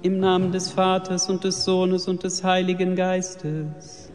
Im Namen des Vaters und des Sohnes und des Heiligen Geistes.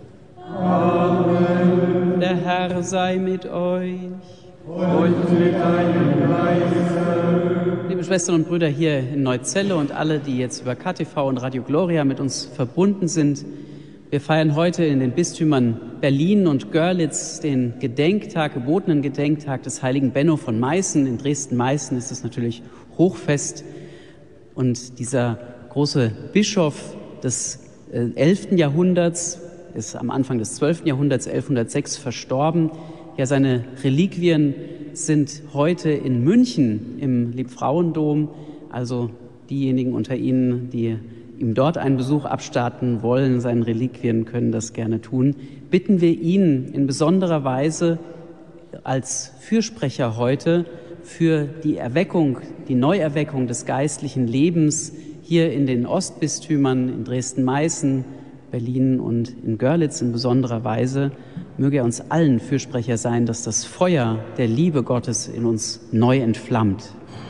Amen. Der Herr sei mit euch. Und mit deinem Geiste. Liebe Schwestern und Brüder hier in Neuzelle und alle, die jetzt über KTV und Radio Gloria mit uns verbunden sind, wir feiern heute in den Bistümern Berlin und Görlitz den Gedenktag, gebotenen Gedenktag des heiligen Benno von Meißen. In Dresden-Meißen ist es natürlich Hochfest. Und dieser große Bischof des 11. Jahrhunderts ist am Anfang des 12. Jahrhunderts, 1106, verstorben. Ja, seine Reliquien sind heute in München im Liebfrauendom. Also diejenigen unter Ihnen, die ihm dort einen Besuch abstatten wollen, seinen Reliquien, können das gerne tun. Bitten wir ihn in besonderer Weise als Fürsprecher heute für die Erweckung, die Neuerweckung des geistlichen Lebens hier in den Ostbistümern, in Dresden-Meißen, Berlin und in Görlitz in besonderer Weise. Möge er uns allen Fürsprecher sein, dass das Feuer der Liebe Gottes in uns neu entflammt.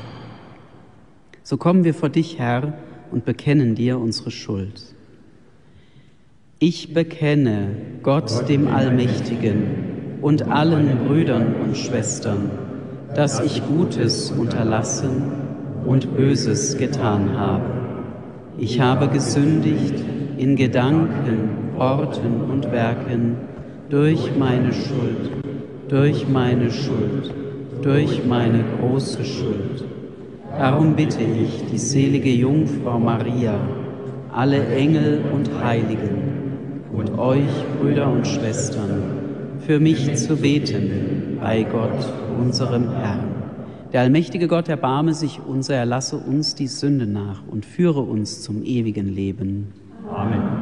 So kommen wir vor dich, Herr, und bekennen dir unsere Schuld. Ich bekenne Gott dem Allmächtigen und allen Brüdern und Schwestern, dass ich Gutes unterlassen und Böses getan habe. Ich habe gesündigt in Gedanken, Worten und Werken durch meine Schuld, durch meine große Schuld. Darum bitte ich die selige Jungfrau Maria, alle Engel und Heiligen und euch, Brüder und Schwestern, für mich zu beten bei Gott, unserem Herrn. Der allmächtige Gott erbarme sich unser, erlasse uns die Sünde nach und führe uns zum ewigen Leben. Amen.